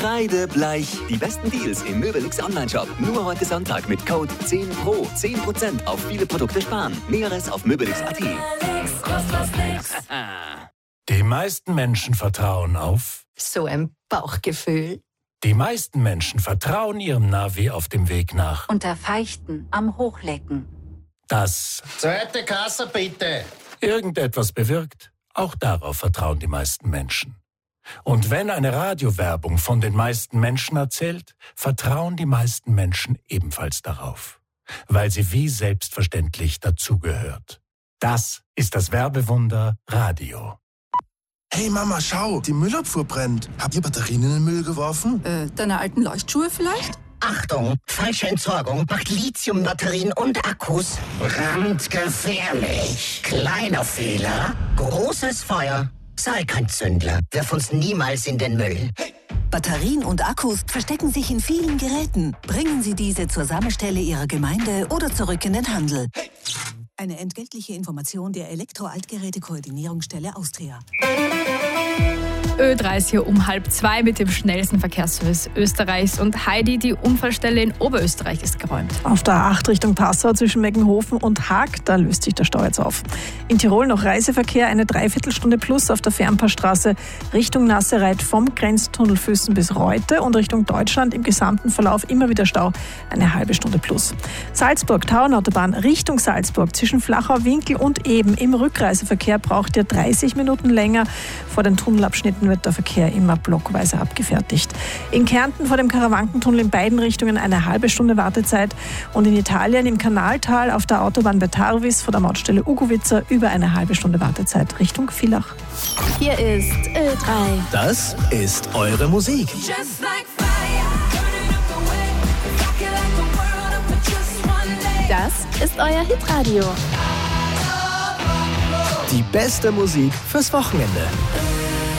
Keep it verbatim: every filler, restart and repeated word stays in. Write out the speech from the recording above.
Kreidebleich. Die besten Deals im Möbelix Online-Shop. Nur heute Sonntag mit Code zehn Pro. zehn Prozent auf viele Produkte sparen. Näheres auf möbelix punkt at. Die meisten Menschen vertrauen auf... So ein Bauchgefühl. Die meisten Menschen vertrauen ihrem Navi auf dem Weg nach... Unter Feichten am Hochlecken. Das... Zweite Kasse bitte. ...irgendetwas bewirkt. Auch darauf vertrauen die meisten Menschen. Und wenn eine Radiowerbung von den meisten Menschen erzählt, vertrauen die meisten Menschen ebenfalls darauf. Weil sie wie selbstverständlich dazugehört. Das ist das Werbewunder Radio. Hey Mama, schau, die Müllabfuhr brennt. Habt ihr Batterien in den Müll geworfen? Äh, deine alten Leuchtschuhe vielleicht? Achtung, falsche Entsorgung macht Lithiumbatterien und Akkus brandgefährlich. Kleiner Fehler, großes Feuer. Sei kein Zündler, wirf uns niemals in den Müll. Batterien und Akkus verstecken sich in vielen Geräten. Bringen Sie diese zur Sammelstelle Ihrer Gemeinde oder zurück in den Handel. Eine entgeltliche Information der Elektro-Altgeräte-Koordinierungsstelle Austria. Ö drei ist hier um halb zwei mit dem schnellsten Verkehrsservice Österreichs. Und Heidi, die Unfallstelle in Oberösterreich ist geräumt. Auf der A acht Richtung Passau zwischen Meckenhofen und Haag, da löst sich der Stau jetzt auf. In Tirol noch Reiseverkehr, eine Dreiviertelstunde plus auf der Fernpassstraße Richtung Nassereit vom Grenztunnel Füssen bis Reute und Richtung Deutschland im gesamten Verlauf immer wieder Stau, eine halbe Stunde plus. Salzburg, Tauernautobahn Richtung Salzburg zwischen Flachau-Winkel und Eben im Rückreiseverkehr braucht ihr dreißig Minuten länger. Vor den Tunnelabschnitten wird der Verkehr immer blockweise abgefertigt. In Kärnten vor dem Karawankentunnel in beiden Richtungen eine halbe Stunde Wartezeit und in Italien im Kanaltal auf der Autobahn bei Tarvis vor der Mautstelle Ugovica über eine halbe Stunde Wartezeit Richtung Villach. Hier ist Ö drei. Das ist eure Musik. Das ist euer Hitradio. Die beste Musik fürs Wochenende.